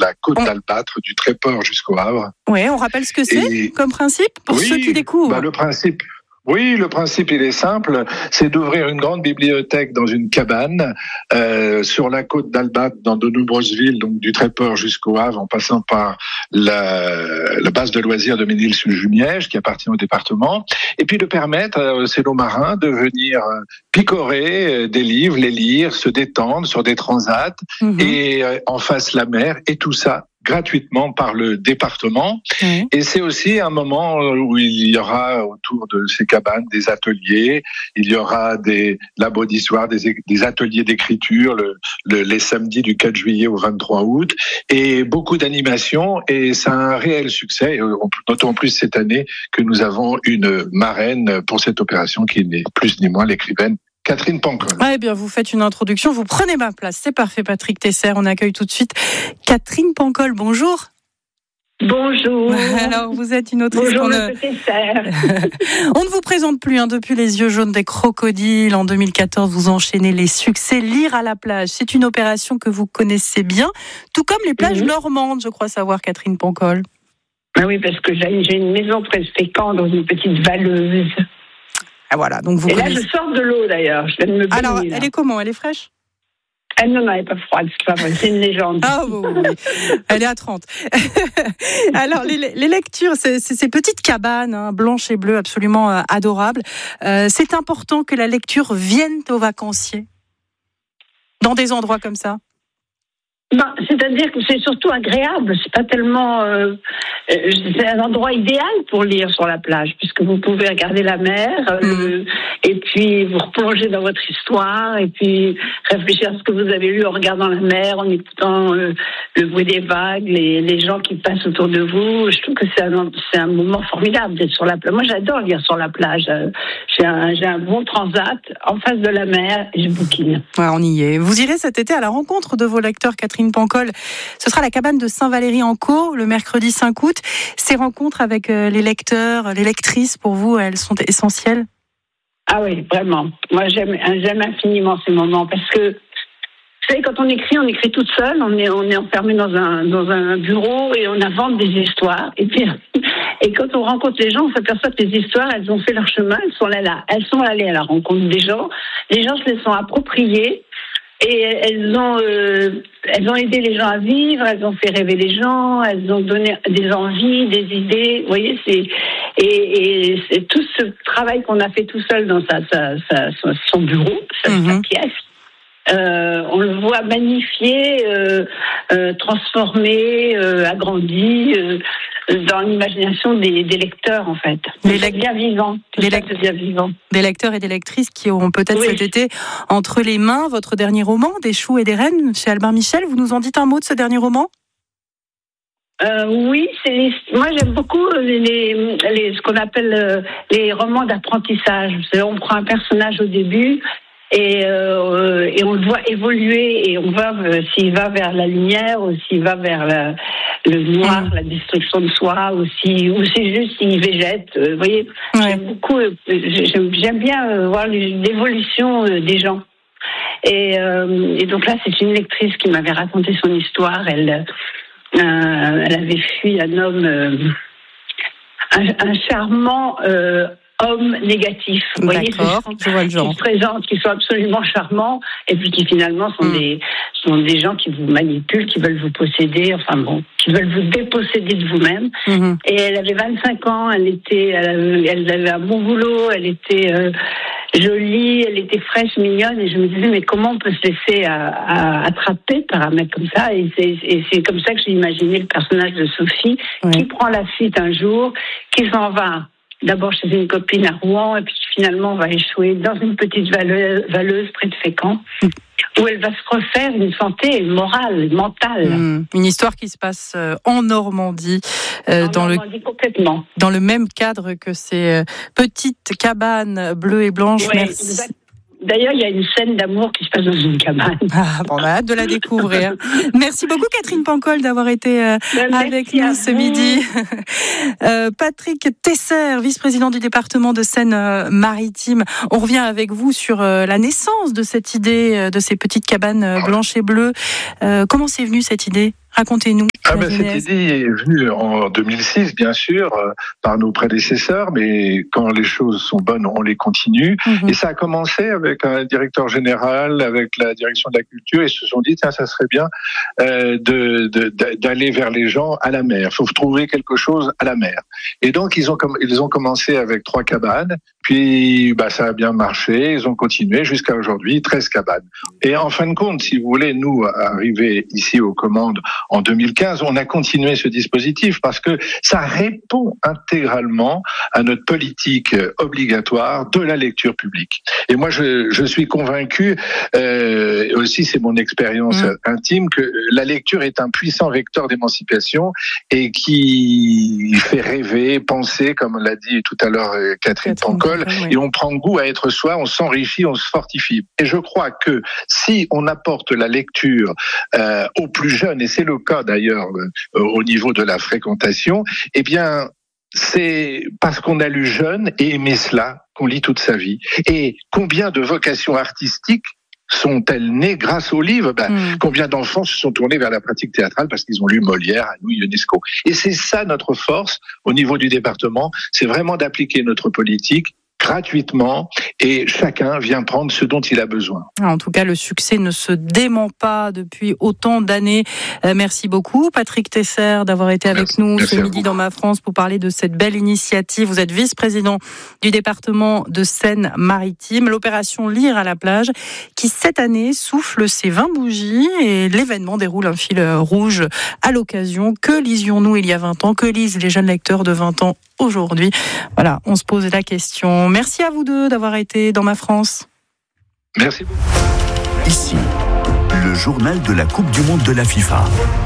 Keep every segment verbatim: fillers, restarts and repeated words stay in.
la côte on... d'Albâtre, du Tréport jusqu'au Havre. Oui, on rappelle ce que c'est Et... comme principe pour oui, ceux qui découvrent. Bah, le principe... Oui, le principe, il est simple, c'est d'ouvrir une grande bibliothèque dans une cabane euh, sur la côte d'Albâtre, dans de nombreuses villes, donc du Tréport jusqu'au Havre, en passant par la, la base de loisirs de Ménil-sur-Jumièges, qui appartient au département, et puis de permettre à ces lots marins de venir picorer des livres, les lire, se détendre sur des transats, mmh. et euh, en face la mer, et tout ça gratuitement par le département. Mmh. Et c'est aussi un moment où il y aura autour de ces cabanes des ateliers, il y aura des labos d'histoire, des, des ateliers d'écriture le, le, les samedis du quatre juillet au vingt-trois août, et beaucoup d'animations, et c'est un réel succès, d'autant plus cette année que nous avons une marraine pour cette opération qui n'est plus ni moins l'écrivaine Catherine Pancol. Ah, eh bien, vous faites une introduction, vous prenez ma place. C'est parfait, Patrick Tesser. On accueille tout de suite Catherine Pancol. Bonjour. Bonjour. Alors, vous êtes une autrice. Bonjour, qu'on monsieur Tesser. On ne vous présente plus, hein, depuis Les yeux jaunes des crocodiles. En deux mille quatorze, vous enchaînez les succès. Lire à la plage, c'est une opération que vous connaissez bien, tout comme les plages mmh. normandes, je crois savoir, Catherine Pancol. Ah oui, parce que j'ai, j'ai une maison près de Fécamp, dans une petite valleuse. Ah, voilà, donc vous Et connaissez... là, je sors de l'eau, d'ailleurs. Je viens de me baigner. Alors, là. Elle est comment? Elle est fraîche? Ah non, non, elle n'est pas froide, c'est pas vrai, c'est une légende. Ah oui, oui. Elle est à trente. Alors, les, les lectures, c'est, c'est ces petites cabanes, hein, blanches et bleues, absolument euh, adorables. Euh, c'est important que la lecture vienne aux vacanciers, dans des endroits comme ça. Ben, c'est-à-dire que c'est surtout agréable, c'est pas tellement... Euh, c'est un endroit idéal pour lire sur la plage, puisque vous pouvez regarder la mer, euh, mmh. et puis vous replonger dans votre histoire, et puis réfléchir à ce que vous avez lu en regardant la mer, en écoutant euh, le bruit des vagues, les, les gens qui passent autour de vous. Je trouve que c'est un, c'est un moment formidable d'être sur la plage. Moi, j'adore lire sur la plage. J'ai un, j'ai un bon transat en face de la mer, et je bouquine. Ouais, on y est. Vous irez cet été à la rencontre de vos lecteurs, Catherine Pancol. Ce sera la cabane de Saint-Valery-en-Caux, le mercredi cinq août. Ces rencontres avec les lecteurs, les lectrices, pour vous, elles sont essentielles? Ah oui, vraiment. Moi, j'aime, j'aime infiniment ces moments, parce que, vous savez, quand on écrit, on écrit toute seule, on est, on est enfermé dans un, dans un bureau et on invente des histoires. Et puis, et quand on rencontre les gens, on s'aperçoit que les histoires, elles ont fait leur chemin, elles sont là, là. Elles sont allées à la rencontre des gens. Les gens se les sont appropriées. Et elles ont, euh, elles ont aidé les gens à vivre, elles ont fait rêver les gens, elles ont donné des envies, des idées. Vous voyez, c'est et, et c'est tout ce travail qu'on a fait tout seul dans sa, sa, sa son bureau, sa, mmh. sa pièce. Euh, on le voit magnifié, euh, euh, transformé, euh, agrandi euh, dans l'imagination des, des lecteurs, en fait. Les le... bien vivants. Les lect... bien vivants. Des lecteurs et des lectrices qui auront peut-être oui. cet été entre les mains votre dernier roman, Des choux et des rennes, chez Albin Michel. Vous nous en dites un mot de ce dernier roman? Euh, oui, c'est les... moi j'aime beaucoup les, les, les, ce qu'on appelle euh, les romans d'apprentissage. C'est, on prend un personnage au début. Et, euh, et on le voit évoluer et on voit euh, s'il va vers la lumière ou s'il va vers la, le noir, mmh. la destruction de soi, ou, si, ou c'est juste s'il végète. Euh, vous voyez, ouais. j'aime beaucoup, euh, j'aime, j'aime bien euh, voir l'évolution euh, des gens. Et, euh, et donc là, c'est une lectrice qui m'avait raconté son histoire. Elle, euh, elle avait fui un homme, euh, un, un charmant. Euh, homme négatif, vous voyez, D'accord, je vois le genre. Qui se présentent, qui sont absolument charmants, et puis qui finalement sont, mmh. des, sont des gens qui vous manipulent, qui veulent vous posséder, enfin bon, qui veulent vous déposséder de vous-même. Mmh. Et elle avait vingt-cinq ans, elle était, elle avait, elle avait un bon boulot, elle était euh, jolie, elle était fraîche, mignonne, et je me disais, mais comment on peut se laisser à, à, attraper par un mec comme ça? Et c'est, et c'est comme ça que j'ai imaginé le personnage de Sophie, oui. qui prend la fuite un jour, qui s'en va d'abord chez une copine à Rouen, et puis finalement on va échouer dans une petite valeuse, valeuse près de Fécamp, où elle va se refaire une santé morale, mentale. Mmh, une histoire qui se passe en Normandie, euh, en dans, Normandie le, complètement. dans le même cadre que ces petites cabanes bleues et blanches. Ouais, Merci. Exact. D'ailleurs, il y a une scène d'amour qui se passe dans une cabane. Ah, bon, on a hâte de la découvrir. Merci beaucoup, Catherine Pancol, d'avoir été euh, avec nous ce midi. Euh, Patrick Tesser, vice-président du département de Seine-Maritime. On revient avec vous sur euh, la naissance de cette idée, euh, de ces petites cabanes euh, blanches et bleues. Euh, comment c'est venu cette idée? Racontez-nous. Ah ben, cette idée est venue en deux mille six, bien sûr, euh, par nos prédécesseurs, mais quand les choses sont bonnes, on les continue. Mm-hmm. Et ça a commencé avec un directeur général, avec la direction de la culture, et ils se sont dit, tiens, ça serait bien euh, de, de, de, d'aller vers les gens à la mer. Il faut trouver quelque chose à la mer. Et donc, ils ont, ils ont commencé avec trois cabanes, puis bah, ça a bien marché, ils ont continué jusqu'à aujourd'hui, treize cabanes. Et en fin de compte, si vous voulez, nous, arriver ici aux commandes en deux mille quinze, on a continué ce dispositif parce que ça répond intégralement à notre politique obligatoire de la lecture publique. Et moi, je, je suis convaincu, euh, aussi c'est mon expérience mmh. intime, que la lecture est un puissant vecteur d'émancipation et qui fait rêver, penser, comme l'a dit tout à l'heure Catherine, Catherine Pancol, oui. Et on prend goût à être soi, on s'enrichit, on se fortifie. Et je crois que si on apporte la lecture euh, aux plus jeunes, et c'est le cas d'ailleurs euh, au niveau de la fréquentation, eh bien, c'est parce qu'on a lu jeune et aimé cela qu'on lit toute sa vie. Et combien de vocations artistiques sont-elles nées grâce aux livres? Ben, mmh. Combien d'enfants se sont tournés vers la pratique théâtrale parce qu'ils ont lu Molière, Louis Ionesco? Et c'est ça notre force au niveau du département, c'est vraiment d'appliquer notre politique gratuitement et chacun vient prendre ce dont il a besoin. En tout cas, le succès ne se dément pas depuis autant d'années. Euh, merci beaucoup Patrick Tesser d'avoir été avec merci, nous merci ce midi dans Ma France pour parler de cette belle initiative. Vous êtes vice-président du département de Seine-Maritime, l'opération Lire à la plage qui cette année souffle ses vingt bougies et l'événement déroule un fil rouge à l'occasion. Que lisions-nous il y a vingt ans? Que lisent les jeunes lecteurs de vingt ans aujourd'hui? Voilà, on se pose la question. Merci à vous deux d'avoir été dans Ma France. Merci beaucoup. Ici, le journal de la Coupe du Monde de la FIFA.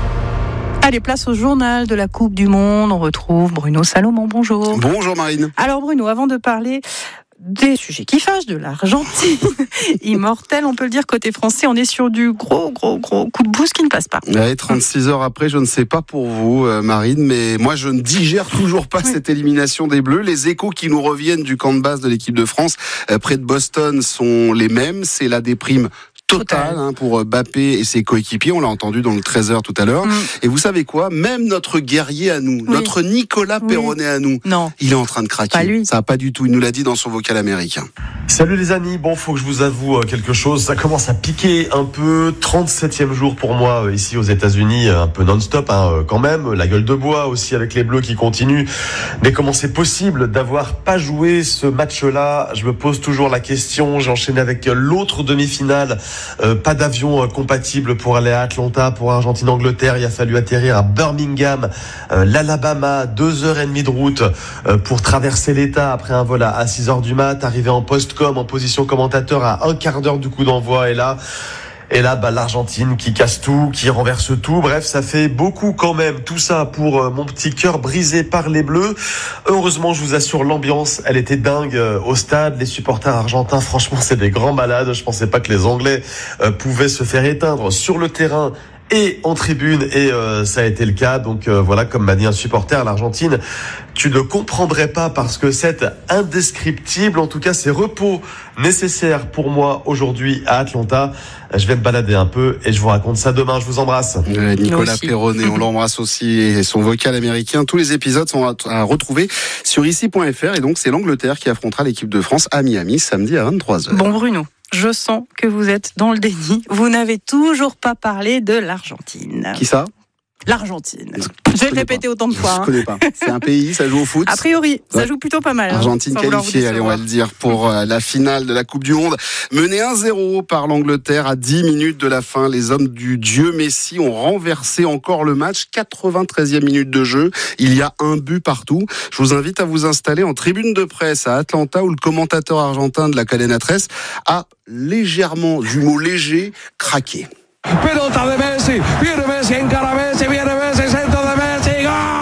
Allez, place au journal de la Coupe du Monde. On retrouve Bruno Salomon. Bonjour. Bonjour Marine. Alors Bruno, avant de parler des sujets qui fâchent, de l'Argentine immortelle, on peut le dire, côté français, on est sur du gros, gros, gros coup de bouse qui ne passe pas. Ouais, trente-six heures après, je ne sais pas pour vous, euh, Marine, mais moi, je ne digère toujours pas oui. cette élimination des Bleus. Les échos qui nous reviennent du camp de base de l'équipe de France, euh, près de Boston, sont les mêmes. C'est la déprime total hein, pour Mbappé et ses coéquipiers, on l'a entendu dans le treize heures tout à l'heure. Mmh. Et vous savez quoi? Même notre guerrier à nous, oui. notre Nicolas Perronnet oui. à nous, non. il est en train de craquer. Pas lui. Ça va pas du tout, il nous l'a dit dans son vocal américain. Salut les amis, bon faut que je vous avoue quelque chose, ça commence à piquer un peu, trente-septième jour pour moi ici aux États-Unis, un peu non-stop hein, quand même, la gueule de bois aussi avec les Bleus qui continuent. Mais comment c'est possible d'avoir pas joué ce match-là? Je me pose toujours la question, j'ai enchaîné avec l'autre demi-finale. Euh, pas d'avion euh, compatible pour aller à Atlanta, pour Argentine-Angleterre. Il a fallu atterrir à Birmingham, euh, l'Alabama, deux heures et demie de route euh, pour traverser l'État après un vol à, à six heures du mat, arriver en post-com, en position commentateur à un quart d'heure du coup d'envoi. Et là, et là, bah, l'Argentine qui casse tout, qui renverse tout. Bref, ça fait beaucoup quand même. Tout ça pour euh, mon petit cœur brisé par les Bleus. Heureusement, je vous assure, l'ambiance, elle était dingue euh, au stade. Les supporters argentins, franchement, c'est des grands malades. Je pensais pas que les Anglais euh, pouvaient se faire éteindre sur le terrain et en tribune, et euh, ça a été le cas. Donc euh, voilà, comme m'a dit un supporter, l'Argentine, tu ne comprendrais pas parce que c'est indescriptible. En tout cas, c'est repos nécessaire pour moi aujourd'hui à Atlanta. Je vais me balader un peu et je vous raconte ça demain. Je vous embrasse. Ouais, Nicolas Perronnet, on l'embrasse aussi, et son vocal américain. Tous les épisodes sont à retrouver sur ici point f r, et donc c'est l'Angleterre qui affrontera l'équipe de France à Miami samedi à vingt-trois heures. Bon Bruno, je sens que vous êtes dans le déni. Vous n'avez toujours pas parlé de l'Argentine. Qui ça? L'Argentine. Je vais le répéter autant de fois. Je ne hein. connais pas. C'est un pays, ça joue au foot. A priori, ça ouais. joue plutôt pas mal. Argentine hein, qualifiée, allez, on va le dire, pour euh, la finale de la Coupe du Monde. Menée un zéro par l'Angleterre à dix minutes de la fin. Les hommes du dieu Messi ont renversé encore le match. quatre-vingt-treizième minute de jeu. Il y a un but partout. Je vous invite à vous installer en tribune de presse à Atlanta, où le commentateur argentin de la Cadena Tres a légèrement, du mot léger, craqué. Pelota de Messi, viene Messi, encara Messi, viene Messi, centro de Messi,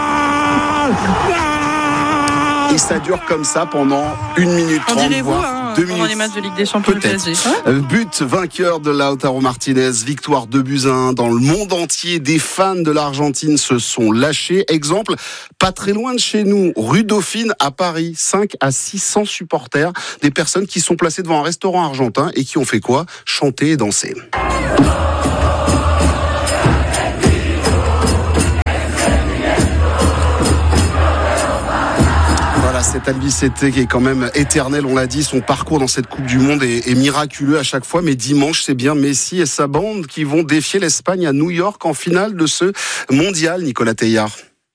gol! Gol! Et ça dure comme ça pendant une minute trente, on dirait voire vous, hein, deux pendant minutes. les matchs de Ligue des Champions. Peut-être. Du P S G. Ouais. But vainqueur de Lautaro Martinez, victoire deux buts à un dans le monde entier. Des fans de l'Argentine se sont lâchés. Exemple, pas très loin de chez nous, rue Dauphine à Paris, cinq à six cents supporters, des personnes qui sont placées devant un restaurant argentin et qui ont fait quoi? Chanter et danser. Jonathan Bissetté qui est quand même éternel, on l'a dit, son parcours dans cette Coupe du Monde est, est miraculeux à chaque fois, mais dimanche c'est bien Messi et sa bande qui vont défier l'Espagne à New York en finale de ce mondial, Nicolas Teilhard.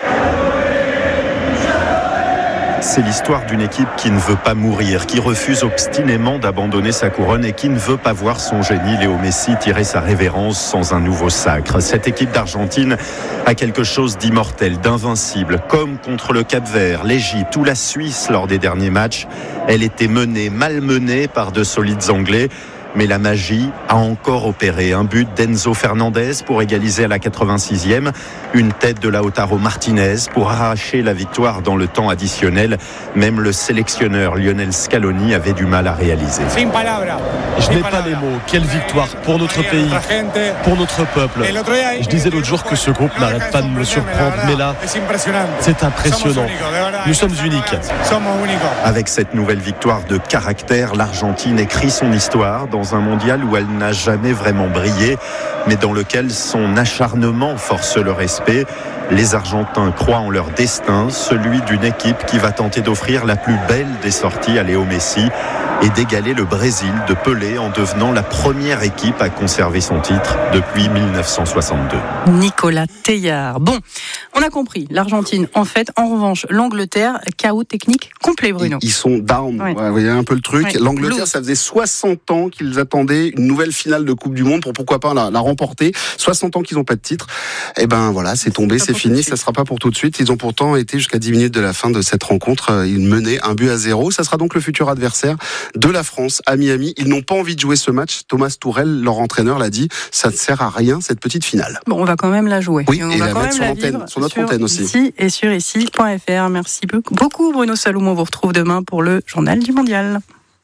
C'est l'histoire d'une équipe qui ne veut pas mourir, qui refuse obstinément d'abandonner sa couronne et qui ne veut pas voir son génie Léo Messi tirer sa révérence sans un nouveau sacre. Cette équipe d'Argentine a quelque chose d'immortel, d'invincible, comme contre le Cap-Vert, l'Égypte ou la Suisse lors des derniers matchs. Elle était menée, malmenée par de solides Anglais. Mais la magie a encore opéré. Un but d'Enzo Fernandez pour égaliser à la quatre-vingt-sixième. Une tête de Lautaro Martinez pour arracher la victoire dans le temps additionnel. Même le sélectionneur Lionel Scaloni avait du mal à réaliser. Je n'ai pas les mots. Quelle victoire pour notre pays, pour notre peuple. Je disais l'autre jour que ce groupe n'arrête pas de me surprendre. Mais là, c'est impressionnant. Nous sommes uniques. Avec cette nouvelle victoire de caractère, l'Argentine écrit son histoire dans un mondial où elle n'a jamais vraiment brillé, mais dans lequel son acharnement force le respect. Les Argentins croient en leur destin, celui d'une équipe qui va tenter d'offrir la plus belle des sorties à Léo Messi et d'égaler le Brésil de Pelé en devenant la première équipe à conserver son titre depuis mille neuf cent soixante-deux. Nicolas Teilhard. Bon, on a compris, l'Argentine en fait, en revanche, l'Angleterre, chaos technique complet, Bruno. Ils sont down, ouais. Ouais, vous voyez un peu le truc. Ouais. L'Angleterre, ça faisait soixante ans qu'ils attendaient une nouvelle finale de Coupe du Monde pour pourquoi pas la, la remporter. soixante ans qu'ils n'ont pas de titre. Et ben voilà, c'est tombé, c'est fini, ça sera pas pour tout de suite. Ils ont pourtant été jusqu'à dix minutes de la fin de cette rencontre. Ils menaient un but à zéro. Ça sera donc le futur adversaire de la France à Miami. Ils n'ont pas envie de jouer ce match. Thomas Tourelle, leur entraîneur, l'a dit. Ça ne sert à rien, cette petite finale. Bon, on va quand même la jouer. Oui, et on et va la quand mettre même sur, la l'antenne, sur notre sur antenne aussi. Ici et sur ici point f r. Merci beaucoup, Bruno Salomon. On vous retrouve demain pour le journal du Mondial.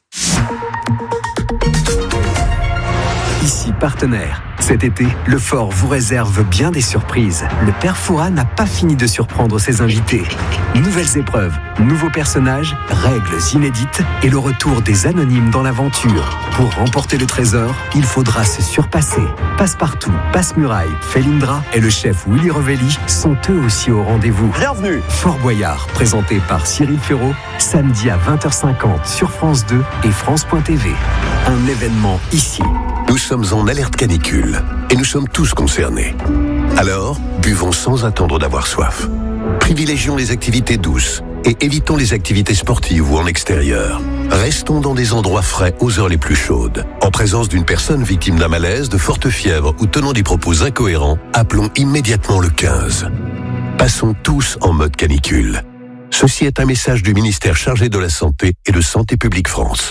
Ici partenaire. Cet été, le Fort vous réserve bien des surprises. Le Père Fouras n'a pas fini de surprendre ses invités. Nouvelles épreuves, nouveaux personnages, règles inédites et le retour des anonymes dans l'aventure. Pour remporter le trésor, il faudra se surpasser. Passepartout, Passe-Muraille, Felindra et le chef Willy Revelli sont eux aussi au rendez-vous. Bienvenue. Fort Boyard, présenté par Cyril Ferraud, samedi à vingt heures cinquante sur France deux et France point T V. Un événement ici. Nous sommes en alerte canicule et nous sommes tous concernés. Alors, buvons sans attendre d'avoir soif. Privilégions les activités douces et évitons les activités sportives ou en extérieur. Restons dans des endroits frais aux heures les plus chaudes. En présence d'une personne victime d'un malaise, de forte fièvre ou tenant des propos incohérents, appelons immédiatement le quinze. Passons tous en mode canicule. Ceci est un message du ministère chargé de la Santé et de Santé publique France.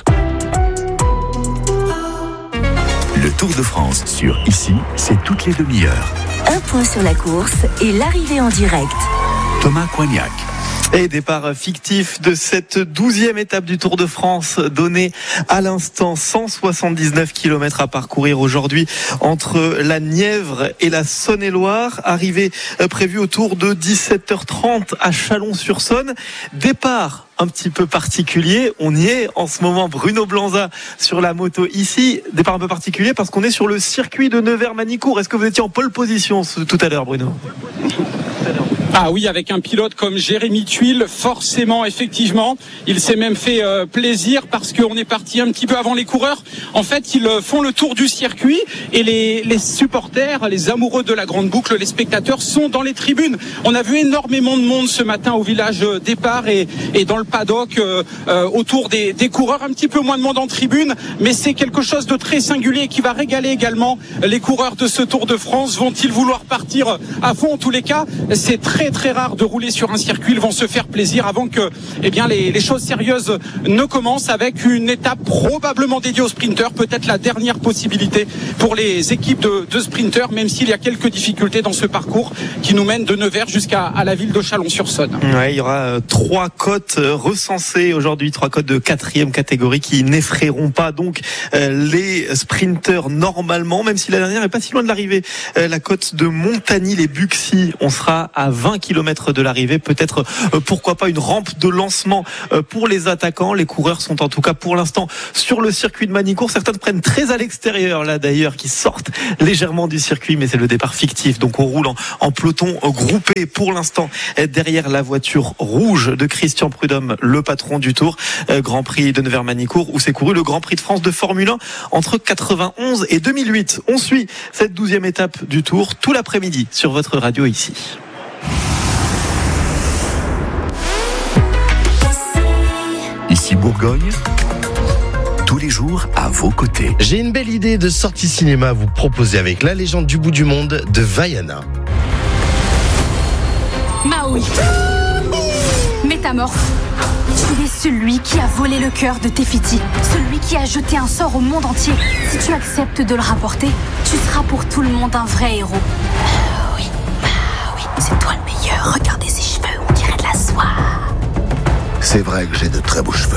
Le Tour de France sur Ici, c'est toutes les demi-heures. Un point sur la course et l'arrivée en direct. Thomas Coignac. Et départ fictif de cette douzième étape du Tour de France donnée à l'instant. cent soixante-dix-neuf kilomètres à parcourir aujourd'hui entre la Nièvre et la Saône-et-Loire. Arrivée prévue autour de dix-sept heures trente à Chalon-sur-Saône. Départ un petit peu particulier. On y est en ce moment. Bruno Blanza sur la moto ici. Départ un peu particulier parce qu'on est sur le circuit de Nevers-Manicourt. Est-ce que vous étiez en pole position tout à l'heure, Bruno ? Ah oui, avec un pilote comme Jérémy Tuile, forcément, effectivement, il s'est même fait euh, plaisir parce qu'on est parti un petit peu avant les coureurs. En fait, ils font le tour du circuit et les, les supporters, les amoureux de la grande boucle, les spectateurs sont dans les tribunes. On a vu énormément de monde ce matin au village départ et, et dans le paddock euh, euh, autour des, des coureurs. Un petit peu moins de monde en tribune, mais c'est quelque chose de très singulier qui va régaler également les coureurs de ce Tour de France. Vont-ils vouloir partir à fond? En tous les cas, c'est très très rare de rouler sur un circuit. Ils vont se faire plaisir avant que eh bien, les, les choses sérieuses ne commencent, avec une étape probablement dédiée aux sprinteurs, peut-être la dernière possibilité pour les équipes de, de sprinteurs, même s'il y a quelques difficultés dans ce parcours qui nous mène de Nevers jusqu'à à la ville de Chalon-sur-Saône. Ouais, il y aura euh, trois cotes euh, recensées aujourd'hui, trois cotes de quatrième catégorie qui n'effraieront pas donc euh, les sprinteurs normalement, même si la dernière n'est pas si loin de l'arrivée. Euh, la cote de Montagny-les-Buxy, on sera à vingt vingt kilomètres de l'arrivée. Peut-être, euh, pourquoi pas, une rampe de lancement euh, pour les attaquants. Les coureurs sont en tout cas pour l'instant sur le circuit de Manicourt. Certains prennent très à l'extérieur, là d'ailleurs, qui sortent légèrement du circuit, mais c'est le départ fictif. Donc on roule en, en peloton groupé pour l'instant derrière la voiture rouge de Christian Prudhomme, le patron du Tour. Euh, Grand Prix de Nevers-Manicourt, où s'est couru le Grand Prix de France de Formule un entre quatre-vingt-onze et deux mille huit. On suit cette douzième étape du Tour tout l'après-midi sur votre radio ici. Ici Bourgogne, tous les jours à vos côtés. J'ai une belle idée de sortie cinéma à vous proposer avec La légende du bout du monde de Vaiana. Maui, métamorphe. Tu es celui qui a volé le cœur de Tefiti, celui qui a jeté un sort au monde entier. Si tu acceptes de le rapporter, tu seras pour tout le monde un vrai héros. Euh, oui, euh, oui, c'est toi le meilleur. Regardez ses cheveux, on dirait de la soie. C'est vrai que j'ai de très beaux cheveux.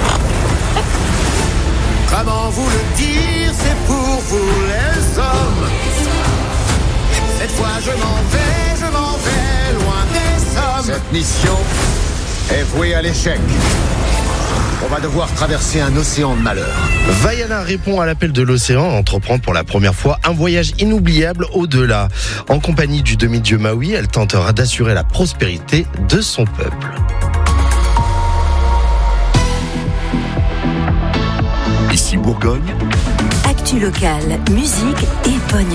Comment vous le dire, c'est pour vous les hommes. Cette fois je m'en vais, je m'en vais loin des hommes. Cette mission est vouée à l'échec. On va devoir traverser un océan de malheur. Vaiana répond à l'appel de l'océan, entreprend pour la première fois un voyage inoubliable au-delà. En compagnie du demi-dieu Maui, elle tentera d'assurer la prospérité de son peuple. Ici Bourgogne, Actu locale, musique et bonne